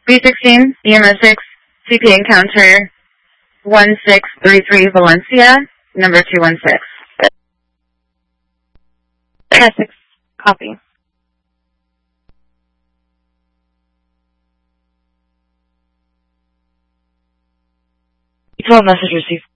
B16, EMS6, CP Encounter 1633 Valencia, number 216. Essex, copy. 12 message received.